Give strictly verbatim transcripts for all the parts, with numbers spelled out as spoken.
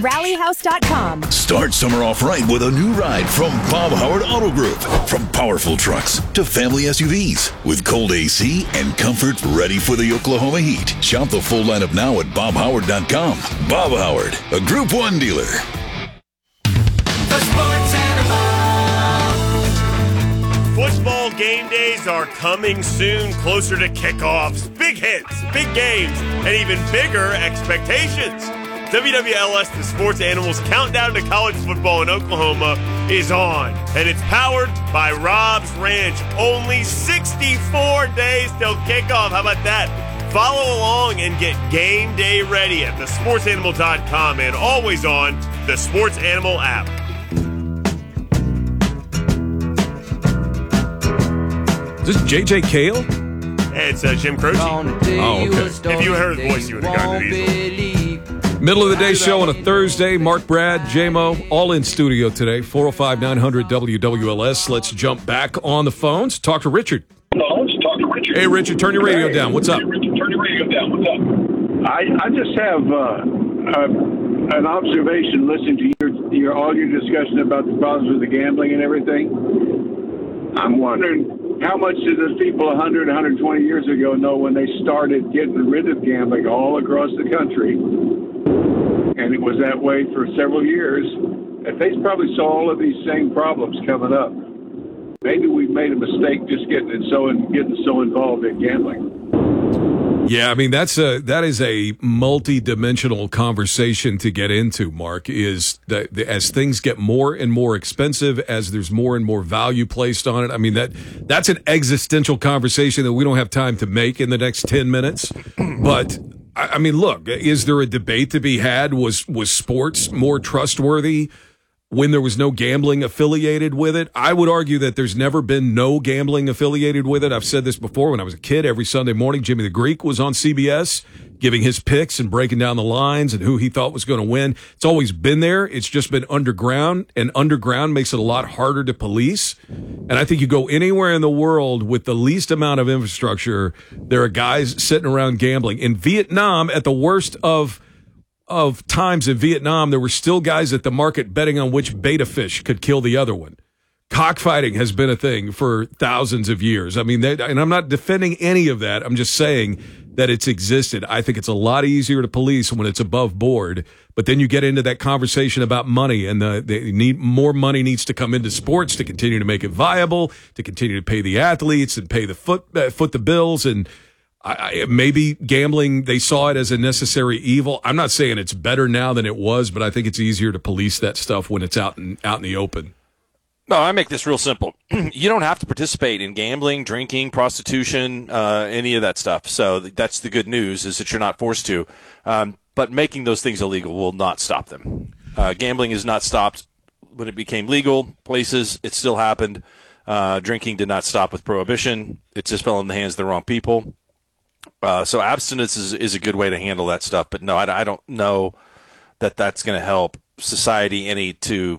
rally house dot com. Start summer off right with a new ride from Bob Howard Auto Group. From powerful trucks to family S U Vs. With cold A C and comfort ready for the Oklahoma heat. Shop the full lineup now at bob howard dot com. Bob Howard, a Group one dealer. The Sports Animal. Football game days are coming soon, closer to kickoffs, big hits, big games, and even bigger expectations. W W L S, the Sports Animals countdown to college football in Oklahoma is on, and it's powered by Rob's Ranch. Only sixty-four days till kickoff. How about that? Follow along and get game day ready at the sports animal dot com and always on the Sports Animal app. Is this J J Cale? Hey, it's uh, Jim Croce. Oh, okay. If you heard his voice, you would have gotten it easily. Middle of the day show on a Thursday. Mark, Brad, J-Mo, all in studio today. four oh five, nine hundred W W L S. Let's jump back on the phones. Talk to Richard. No, let's talk to Richard. Hey, Richard, turn your radio hey, down. What's up? Hey, Richard, turn your radio down. What's up? I, I just have uh, uh, an observation listening to your, your all your discussion about the problems with the gambling and everything. I'm wondering, how much did those people one hundred, one hundred twenty years ago know when they started getting rid of gambling all across the country? And it was that way for several years. And they probably saw all of these same problems coming up. Maybe we've made a mistake just getting it so and getting so involved in gambling. Yeah, I mean that's a that is a multi-dimensional conversation to get into, Mark, is that as things get more and more expensive, as there's more and more value placed on it. I mean that that's an existential conversation that we don't have time to make in the next ten minutes. But I mean, look, is there a debate to be had? Was was sports more trustworthy when there was no gambling affiliated with it? I would argue that there's never been no gambling affiliated with it. I've said this before. When I was a kid, every Sunday morning, Jimmy the Greek was on C B S giving his picks and breaking down the lines and who he thought was going to win. It's always been there. It's just been underground, and underground makes it a lot harder to police. And I think you go anywhere in the world with the least amount of infrastructure, there are guys sitting around gambling. In Vietnam, at the worst of of times in Vietnam, there were still guys at the market betting on which betta fish could kill the other one. Cockfighting has been a thing for thousands of years. I mean, they, and I'm not defending any of that. I'm just saying that it's existed. I think it's a lot easier to police when it's above board. But then you get into that conversation about money, and the, they need more money needs to come into sports to continue to make it viable, to continue to pay the athletes and pay the foot uh, foot the bills. And I, I, maybe gambling, they saw it as a necessary evil. I'm not saying it's better now than it was, but I think it's easier to police that stuff when it's out in, out in the open. No, I make this real simple. You don't have to participate in gambling, drinking, prostitution, uh, any of that stuff. So that's the good news, is that you're not forced to. Um, but making those things illegal will not stop them. Uh, gambling is not stopped when it became legal. Places, it still happened. Uh, drinking did not stop with prohibition. It just fell in the hands of the wrong people. Uh, so abstinence is, is a good way to handle that stuff. But no, I, I don't know that that's going to help society any to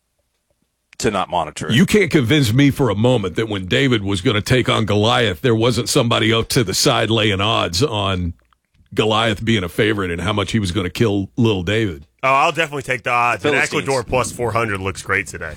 to not monitor it. You can't convince me for a moment that when David was going to take on Goliath, there wasn't somebody up to the side laying odds on Goliath being a favorite and how much he was going to kill little David. Oh, I'll definitely take the odds. And Philistines. Ecuador plus four hundred looks great today.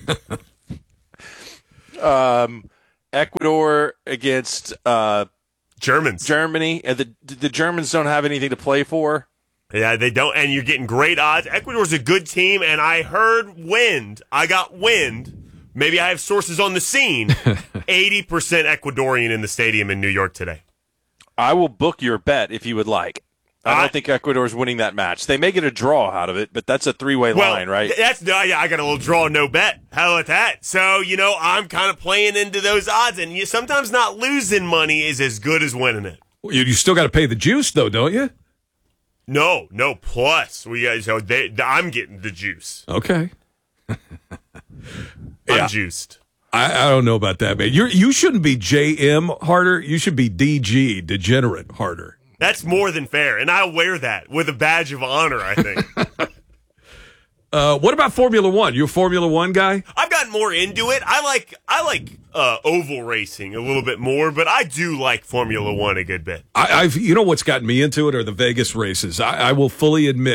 um, Ecuador against uh, Germans. Germany. And the the Germans don't have anything to play for. Yeah, they don't, and you're getting great odds. Ecuador's a good team, and I heard wind. I got wind. Maybe I have sources on the scene. eighty percent Ecuadorian in the stadium in New York today. I will book your bet if you would like. I don't I, think Ecuador's winning that match. They may get a draw out of it, but that's a three-way well, line, right? That's yeah. I got a little draw, no bet. How about that? So you know, I'm kind of playing into those odds, and you sometimes not losing money is as good as winning it. You, you still got to pay the juice, though, don't you? No, no. Plus, we uh, so they, I'm getting the juice. Okay, I'm yeah. juiced. I, I don't know about that, man. You you shouldn't be J M Harder. You should be D G Degenerate Harder. That's more than fair, and I'll wear that with a badge of honor, I think. uh, what about Formula One? You a Formula One guy? I've gotten more into it. I like I like uh, oval racing a little bit more, but I do like Formula One a good bit. I, I've you know what's gotten me into it are the Vegas races. I, I will fully admit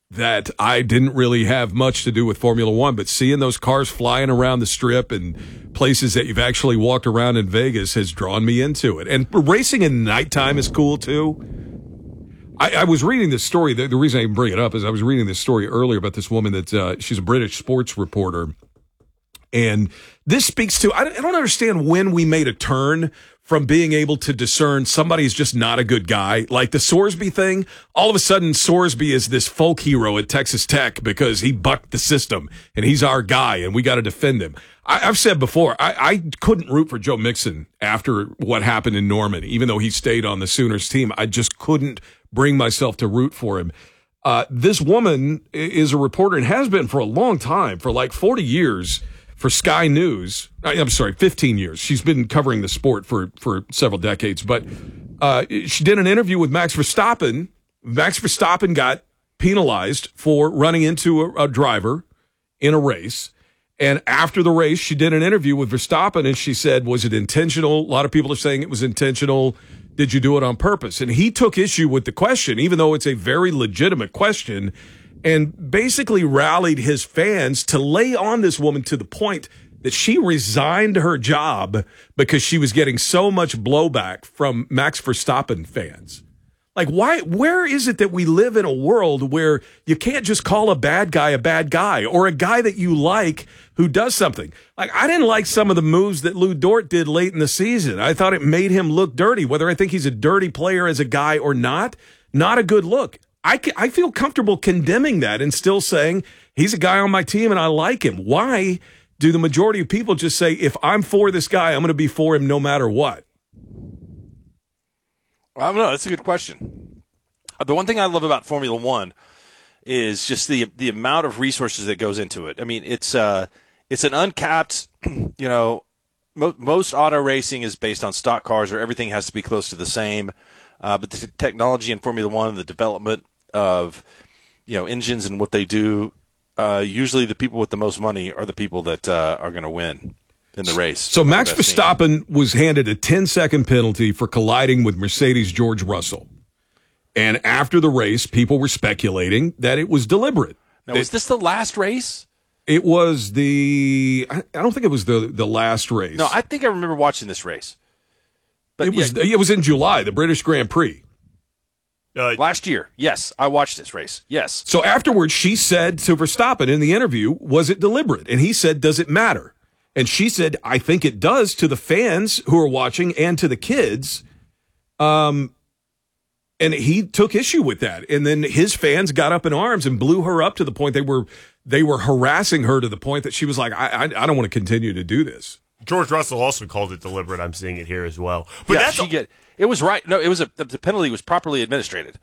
that I didn't really have much to do with Formula One, but seeing those cars flying around the strip and places that you've actually walked around in Vegas has drawn me into it. And racing in nighttime is cool too. I, I was reading this story. The, the reason I bring it up is I was reading this story earlier about this woman that uh, she's a British sports reporter. And this speaks to, I don't, I don't understand when we made a turn from being able to discern somebody's just not a good guy. Like the Sorsby thing, all of a sudden Sorsby is this folk hero at Texas Tech because he bucked the system and he's our guy and we got to defend him. I, I've said before, I, I couldn't root for Joe Mixon after what happened in Norman, even though he stayed on the Sooners team. I just couldn't bring myself to root for him. Uh, this woman is a reporter and has been for a long time, for like forty years, for Sky News. I'm sorry, fifteen years. She's been covering the sport for, for several decades. But uh, she did an interview with Max Verstappen. Max Verstappen got penalized for running into a, a driver in a race. And after the race, she did an interview with Verstappen, and she said, was it intentional? A lot of people are saying it was intentional. Did you do it on purpose? And he took issue with the question, even though it's a very legitimate question, and basically rallied his fans to lay on this woman to the point that she resigned her job because she was getting so much blowback from Max Verstappen fans. Like, why? Where is it that we live in a world where you can't just call a bad guy a bad guy or a guy that you like who does something? Like, I didn't like some of the moves that Lou Dort did late in the season. I thought it made him look dirty. Whether I think he's a dirty player as a guy or not, not a good look. I, I feel comfortable condemning that and still saying he's a guy on my team and I like him. Why do the majority of people just say, if I'm for this guy, I'm going to be for him no matter what? I don't know. That's a good question. The one thing I love about Formula One is just the the amount of resources that goes into it. I mean, it's uh, it's an uncapped, you know, mo- most auto racing is based on stock cars or everything has to be close to the same. Uh, but the t- technology in Formula One, the development of, you know, engines and what they do, uh, usually the people with the most money are the people that uh, are going to win in the race. So Max Verstappen team. was handed a ten-second penalty for colliding with Mercedes' George Russell. And after the race, people were speculating that it was deliberate. Now, was this the last race? It was the – I don't think it was the, the last race. No, I think I remember watching this race. But it was yeah, it was in July, the British Grand Prix. Uh, Last year, yes, I watched this race, yes. So afterwards, she said to Verstappen in the interview, was it deliberate? And he said, does it matter? And she said, I think it does to the fans who are watching and to the kids. Um, and he took issue with that. And then his fans got up in arms and blew her up to the point they were they were harassing her to the point that she was like, I, I, I don't want to continue to do this. George Russell also called it deliberate. I'm seeing it here as well. But yeah, that's she get it was right. No, it was a the penalty was properly administrated.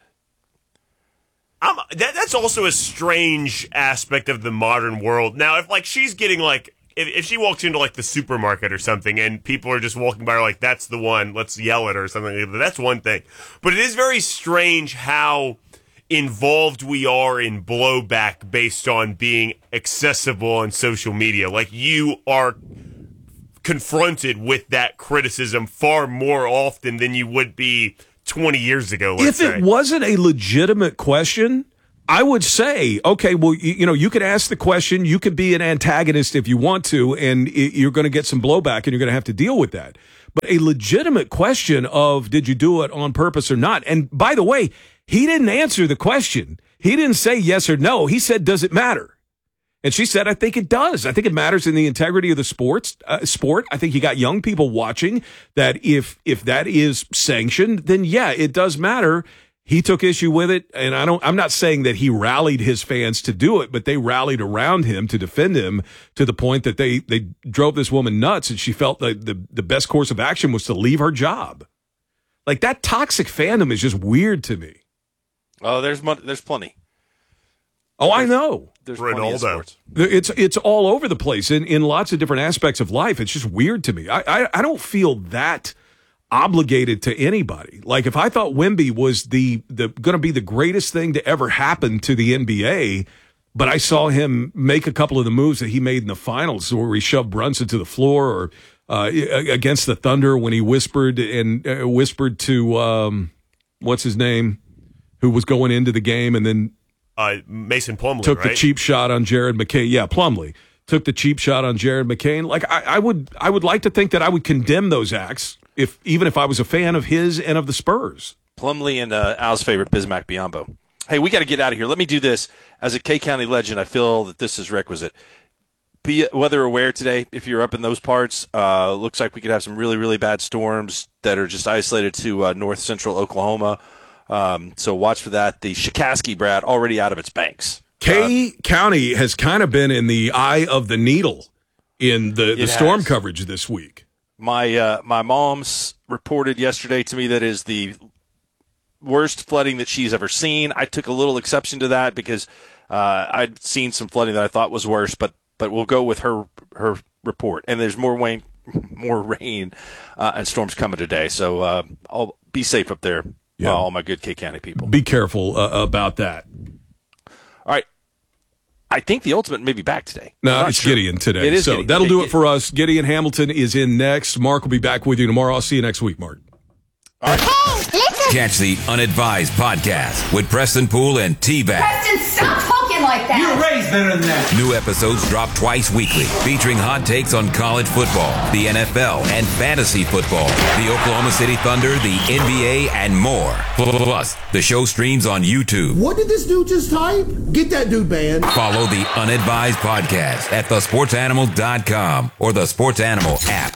I'm, that, that's also a strange aspect of the modern world. Now, if like she's getting like if, if she walks into like the supermarket or something and people are just walking by her like that's the one, let's yell at her or something. That's one thing. But it is very strange how involved we are in blowback based on being accessible on social media. Like you are confronted with that criticism far more often than you would be twenty years ago. Let's if say. It wasn't a legitimate question, I would say, okay, well, you, you know, you could ask the question, you could be an antagonist if you want to, and it, you're going to get some blowback and you're going to have to deal with that. But a legitimate question of did you do it on purpose or not? And by the way, he didn't answer the question. He didn't say yes or no. He said, does it matter? And she said, I think it does. I think it matters in the integrity of the sports uh, sport. I think you got young people watching that if if that is sanctioned, then yeah, it does matter. He took issue with it, and I don't I'm not saying that he rallied his fans to do it, but they rallied around him to defend him to the point that they they drove this woman nuts, and she felt that the, the best course of action was to leave her job. Like that toxic fandom is just weird to me. Oh, there's mon- there's plenty. Oh, I know. There's plenty of sports. It's it's all over the place in, in lots of different aspects of life. It's just weird to me. I, I, I don't feel that obligated to anybody. Like if I thought Wemby was the, the going to be the greatest thing to ever happen to the N B A, but I saw him make a couple of the moves that he made in the finals where he shoved Brunson to the floor or uh, against the Thunder when he whispered and uh, whispered to, um, what's his name, who was going into the game and then Uh, Mason Plumlee, took right? the cheap shot on Jared McCain. Yeah, Plumlee took the cheap shot on Jared McCain. Like I, I would, I would like to think that I would condemn those acts, if even if I was a fan of his and of the Spurs. Plumlee and uh, Al's favorite Bismack Biyombo. Hey, we got to get out of here. Let me do this. As a K County legend, I feel that this is requisite. Be weather aware today if you're up in those parts. Uh, looks like we could have some really, really bad storms that are just isolated to uh, north central Oklahoma. Um, so watch for that. The Shikaski, Brad, already out of its banks. K uh, County has kind of been in the eye of the needle in the, the storm has. coverage this week. My uh, my mom's reported yesterday to me that is the worst flooding that she's ever seen. I took a little exception to that because uh, I'd seen some flooding that I thought was worse, but but we'll go with her her report. And there's more rain, more rain uh, and storms coming today. So uh, I'll be safe up there. Yeah. Uh, all my good K County people. Be careful uh, about that. All right. I think the Ultimate may be back today. No, it's sure. Gideon today. It is so Gideon. that'll do it, it for us. Gideon Hamilton is in next. Mark will be back with you tomorrow. I'll see you next week, Mark. All right. Hey, listen. Catch the Unadvised podcast with Preston Poole and T-Bag. Preston, stop talking like that. You're raised better than that. New episodes drop twice weekly, featuring hot takes on college football, the N F L, and fantasy football, the Oklahoma City Thunder, the N B A, and more. Plus, the show streams on YouTube. What did this dude just type? Get that dude banned. Follow the Unadvised podcast at the sports animal dot com or the Sports Animal app.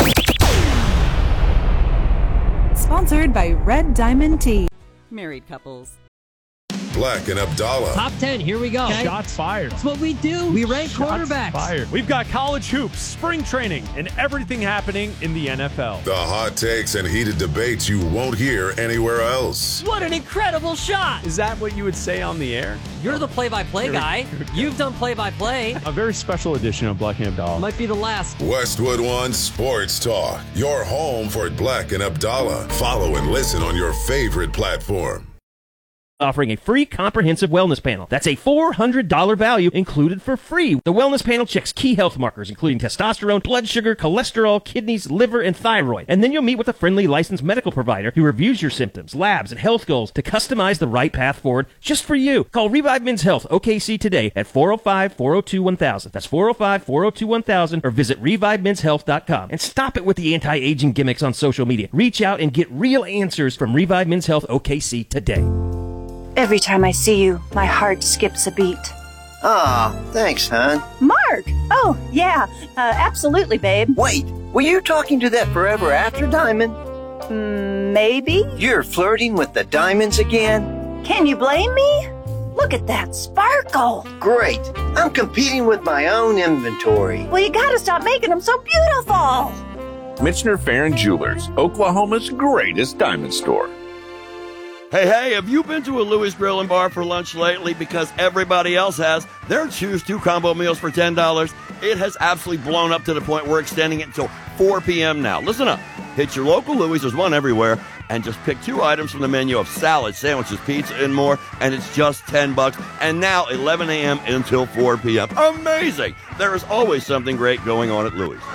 Sponsored by Red Diamond Tea. Married couples. Black and Abdallah. Top ten, here we go. Okay. Shots fired. That's what we do. We rank Shots quarterbacks. Fired. We've got college hoops, spring training, and everything happening in the N F L. The hot takes and heated debates you won't hear anywhere else. What an incredible shot. Is that what you would say on the air? You're the play-by-play guy. You've done play-by-play. A very special edition of Black and Abdallah. Might be the last. Westwood One Sports Talk. Your home for Black and Abdallah. Follow and listen on your favorite platform. Offering a free comprehensive wellness panel. That's a four hundred dollars value included for free. The wellness panel checks key health markers, including testosterone, blood sugar, cholesterol, kidneys, liver, and thyroid. And then you'll meet with a friendly licensed medical provider who reviews your symptoms, labs, and health goals to customize the right path forward just for you. Call Revive Men's Health, O K C, today at four oh five, four oh two, one thousand. That's four oh five, four oh two, one thousand, or visit revive men's health dot com. And stop it with the anti-aging gimmicks on social media. Reach out and get real answers from Revive Men's Health, O K C, today. Every time I see you, my heart skips a beat. Aw, oh, thanks, hon. Mark! Oh, yeah, uh, absolutely, babe. Wait, were you talking to that forever after diamond? Mm, maybe? You're flirting with the diamonds again? Can you blame me? Look at that sparkle. Great. I'm competing with my own inventory. Well, you gotta stop making them so beautiful. Michener Farron Jewelers, Oklahoma's greatest diamond store. Hey, hey, have you been to a Louis Grill and Bar for lunch lately? Because everybody else has. Their Choose two combo meals for ten dollars. It has absolutely blown up to the point we're extending it until four p.m. now. Listen up. Hit your local Louis, there's one everywhere, and just pick two items from the menu of salad, sandwiches, pizza, and more, and it's just ten bucks. And now eleven a.m. until four p.m. Amazing! There is always something great going on at Louis.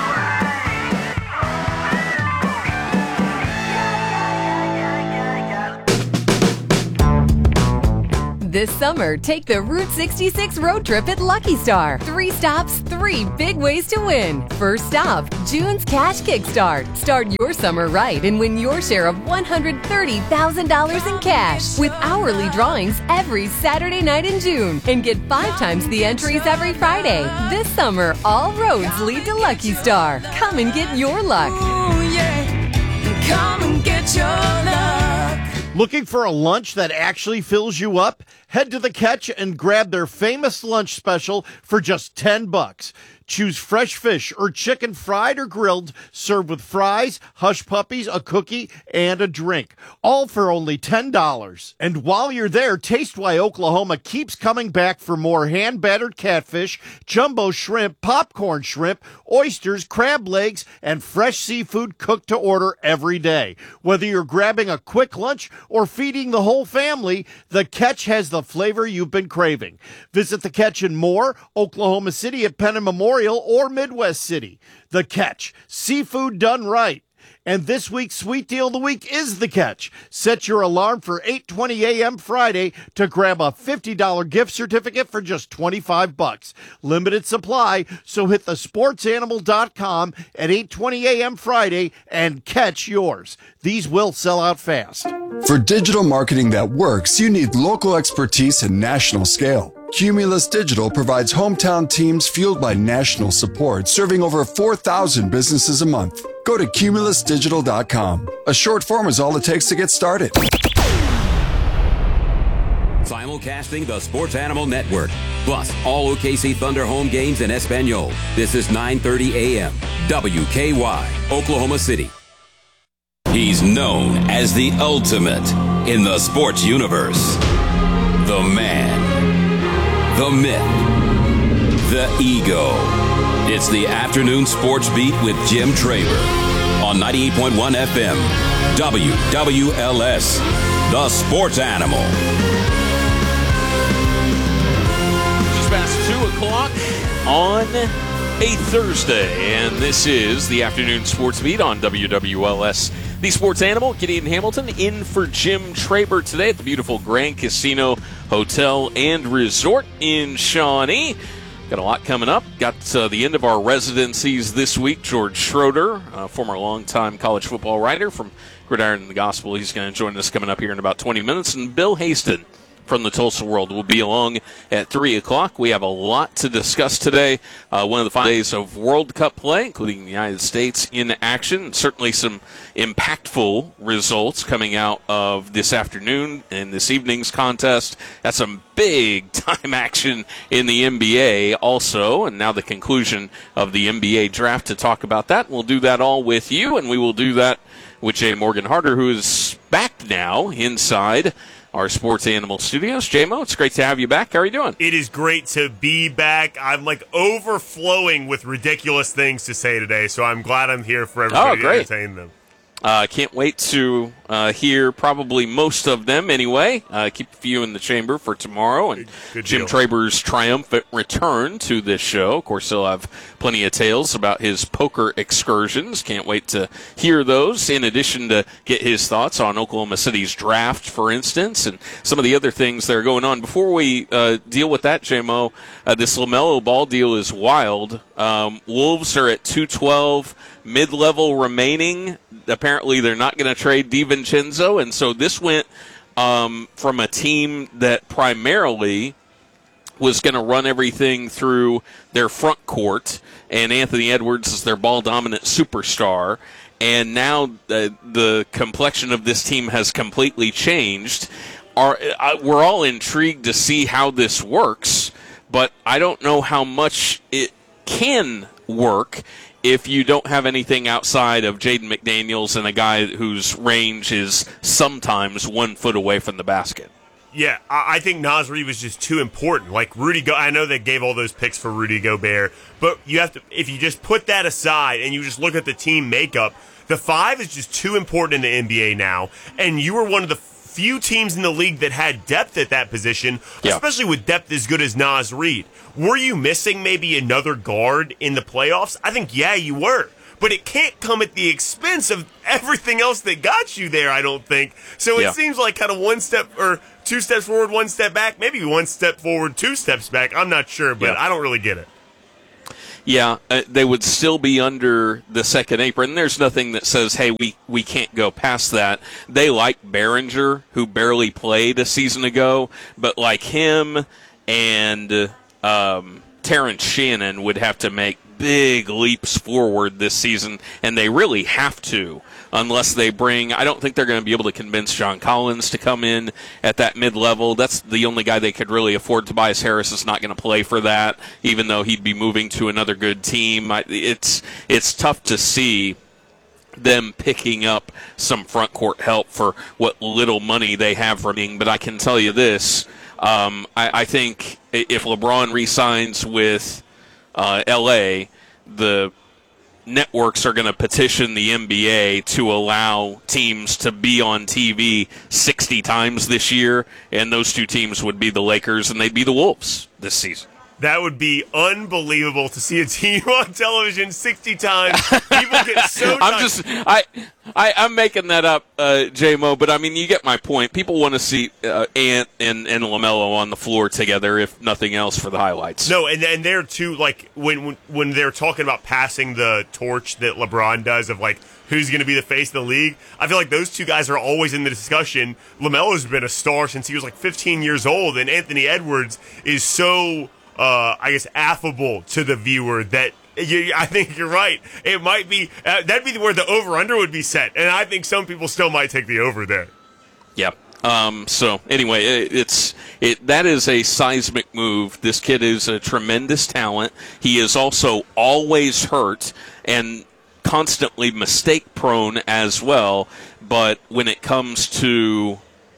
This summer, take the Route sixty-six road trip at Lucky Star. Three stops, three big ways to win. First stop, June's Cash Kickstart. Start your summer right and win your share of one hundred thirty thousand dollars in cash with hourly drawings every Saturday night in June. And get five times the entries every Friday. This summer, all roads lead to Lucky Star. Come and get your luck. Ooh, yeah. Come and get your luck. Looking for a lunch that actually fills you up? Head to The Catch and grab their famous lunch special for just ten bucks. Choose fresh fish or chicken fried or grilled, served with fries, hush puppies, a cookie, and a drink. All for only ten dollars. And while you're there, taste why Oklahoma keeps coming back for more hand-battered catfish, jumbo shrimp, popcorn shrimp, oysters, crab legs, and fresh seafood cooked to order every day. Whether you're grabbing a quick lunch or feeding the whole family, The Catch has the flavor you've been craving. Visit The Catch in Moore, Oklahoma City at Penn and Memorial, or Midwest City. The Catch, seafood done right. And this week's sweet deal of the week is The Catch. Set your alarm for eight twenty a.m. Friday to grab a fifty dollars gift certificate for just twenty-five bucks. Limited supply, so hit the sports animal dot com at eight twenty a.m. Friday and catch yours. These will sell out fast. For digital marketing that works, you need local expertise and national scale. Cumulus Digital provides hometown teams fueled by national support, serving over four thousand businesses a month. Go to cumulus digital dot com. A short form is all it takes to get started. Simulcasting the Sports Animal Network, plus all O K C Thunder home games in Espanol. This is nine thirty a.m. W K Y, Oklahoma City. He's known as the ultimate in the sports universe. The man, the myth, the ego. It's the Afternoon Sports Beat with Jim Traber on ninety-eight point one F M, W W L S, the Sports Animal. Just past two o'clock on a Thursday, and this is the Afternoon Sports Beat on W W L S, the Sports Animal. Gideon Hamilton in for Jim Traber today at the beautiful Grand Casino Hotel and Resort in Shawnee. Got a lot coming up. Got uh, the end of our residencies this week. George Schroeder, uh, former longtime college football writer from Gridiron and the Gospel. He's going to join us coming up here in about twenty minutes. And Bill Haston from the Tulsa World will be along at three o'clock. We have a lot to discuss today. Uh, one of the five days of World Cup play, including the United States in action. Certainly some impactful results coming out of this afternoon and this evening's contest. That's some big-time action in the N B A also, and now the conclusion of the N B A draft to talk about that. We'll do that all with you, and we will do that with Jay Morgan Harder, who is back now inside our Sports Animal Studios. J-Mo, it's great to have you back. How are you doing? It is great to be back. I'm like overflowing with ridiculous things to say today, so I'm glad I'm here for everybody oh, great. to entertain them. I uh, can't wait to uh, hear probably most of them anyway. Uh, keep a few in the chamber for tomorrow. And good, good Jim deal. Traber's triumphant return to this show. Of course, he'll have plenty of tales about his poker excursions. Can't wait to hear those, in addition to get his thoughts on Oklahoma City's draft, for instance, and some of the other things that are going on. Before we uh, deal with that, J-Mo, uh, this LaMelo Ball deal is wild. Um, Wolves are at two twelve, mid-level remaining. Apparently, they're not going to trade DiVincenzo, and so this went um, from a team that primarily was going to run everything through their front court, and Anthony Edwards is their ball-dominant superstar, and now the, the complexion of this team has completely changed. Are, uh, we're all intrigued to see how this works, but I don't know how much it can work if you don't have anything outside of Jaden McDaniels and a guy whose range is sometimes one foot away from the basket. Yeah, I think Naz Reid was just too important. Like Rudy Go, I know they gave all those picks for Rudy Gobert, but you have to, if you just put that aside and you just look at the team makeup, the five is just too important in the N B A now, and you were one of the few teams in the league that had depth at that position, yeah. especially with depth as good as Naz Reid. Were you missing maybe another guard in the playoffs? I think, yeah, you were. But it can't come at the expense of everything else that got you there, I don't think. So it yeah. seems like kind of one step or two steps forward, one step back, maybe one step forward, two steps back. I'm not sure, but yeah. I don't really get it. Yeah, uh, they would still be under the second apron. There's nothing that says, hey, we, we can't go past that. They like Behringer, who barely played a season ago, but like him and um, Terrence Shannon would have to make big leaps forward this season, and they really have to, unless they bring, I don't think they're going to be able to convince John Collins to come in at that mid-level. That's the only guy they could really afford. Tobias Harris is not going to play for that, even though he'd be moving to another good team. It's, it's tough to see them picking up some front court help for what little money they have remaining, but I can tell you this, um, I, I think if LeBron re-signs with Uh, L A, the networks are going to petition the N B A to allow teams to be on T V sixty times this year, and those two teams would be the Lakers and they'd be the Wolves this season. That would be unbelievable to see a team on television sixty times. People get so I'm just I, I I'm making that up, uh, J Mo. But I mean, you get my point. People want to see uh, Ant and and LaMelo on the floor together, if nothing else, for the highlights. No, and and they're too like when when, when they're talking about passing the torch that LeBron does of like who's going to be the face of the league. I feel like those two guys are always in the discussion. LaMelo's been a star since he was like fifteen years old, and Anthony Edwards is so. Uh, I guess affable to the viewer that you, I think you're right. It might be uh, that'd be where the over under would be set, and I think some people still might take the over there. Yep. Um, so anyway, it, it's it that is a seismic move. This kid is a tremendous talent. He is also always hurt and constantly mistake prone as well. But when it comes to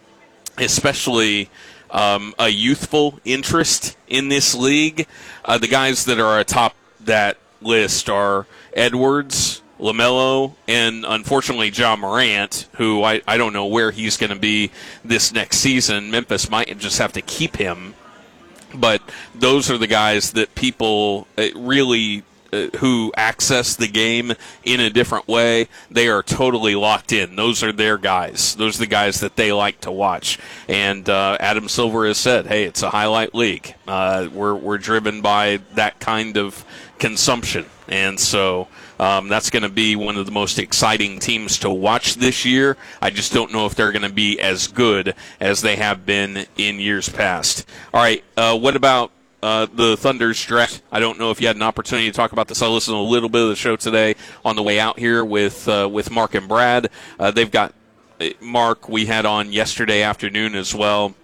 especially Um, a youthful interest in this league, Uh, the guys that are atop that list are Edwards, LaMelo, and unfortunately Ja Morant, who I, I don't know where he's going to be this next season. Memphis might just have to keep him. But those are the guys that people uh, really uh, who access the game in a different way. They are totally locked in. Those are their guys. Those are the guys that they like to watch. And uh, Adam Silver has said, hey, it's a highlight league. Uh, we're, we're driven by that kind of consumption. And so um, that's going to be one of the most exciting teams to watch this year. I just don't know if they're going to be as good as they have been in years past. All right, uh, what about uh, the Thunder's draft? I don't know if you had an opportunity to talk about this. I listened to a little bit of the show today on the way out here with uh, with Mark and Brad. Uh, they've got Mark we had on yesterday afternoon as well,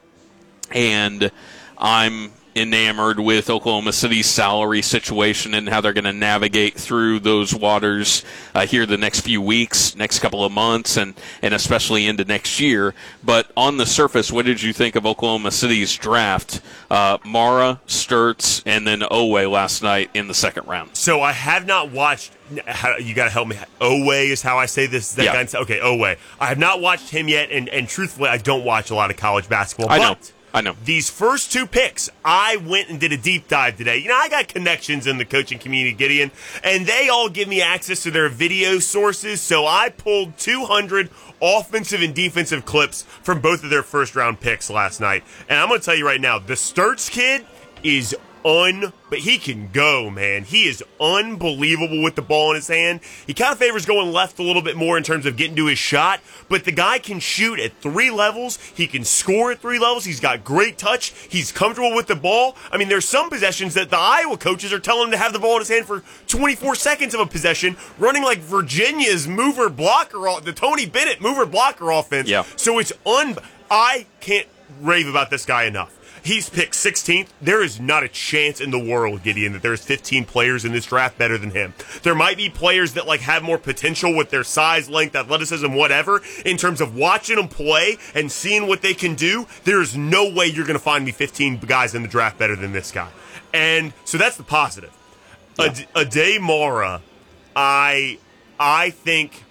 and I'm enamored with Oklahoma City's salary situation and how they're going to navigate through those waters uh, here the next few weeks, next couple of months, and, and especially into next year. But on the surface, what did you think of Oklahoma City's draft? Uh, Mara, Sturtz, and then Owe last night in the second round. So I have not watched. How, you got to help me. Owe is how I say this. That yeah. guy, okay, Owe. I have not watched him yet, and, and truthfully, I don't watch a lot of college basketball. I but know. I know. These first two picks, I went and did a deep dive today. You know, I got connections in the coaching community, Gideon, and they all give me access to their video sources, so I pulled two hundred offensive and defensive clips from both of their first-round picks last night. And I'm going to tell you right now, the Sturtz kid is un, but he can go, man. He is unbelievable with the ball in his hand. He kind of favors going left a little bit more in terms of getting to his shot, but the guy can shoot at three levels. He can score at three levels. He's got great touch. He's comfortable with the ball. I mean, there's some possessions that the Iowa coaches are telling him to have the ball in his hand for twenty-four seconds of a possession, running like Virginia's mover blocker, the Tony Bennett mover blocker offense. Yeah. So it's un. I can't rave about this guy enough. He's picked sixteenth. There is not a chance in the world, Gideon, that there's fifteen players in this draft better than him. There might be players that like have more potential with their size, length, athleticism, whatever, in terms of watching them play and seeing what they can do. There is no way you're going to find me fifteen guys in the draft better than this guy. And so that's the positive. Yeah. Ade Mara, I, I think...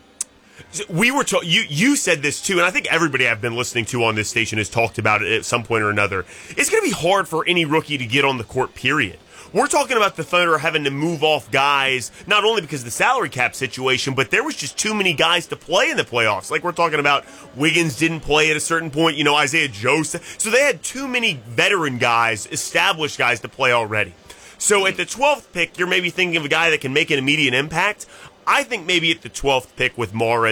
We were ta- you you said this too, and I think everybody I've been listening to on this station has talked about it at some point or another. It's going to be hard for any rookie to get on the court, period. We're talking about the Thunder having to move off guys, not only because of the salary cap situation, but there was just too many guys to play in the playoffs. Like we're talking about Wiggins didn't play at a certain point, you know, Isaiah Joseph. So they had too many veteran guys, established guys to play already. So at the twelfth pick, you're maybe thinking of a guy that can make an immediate impact. I think maybe at the twelfth pick with Mara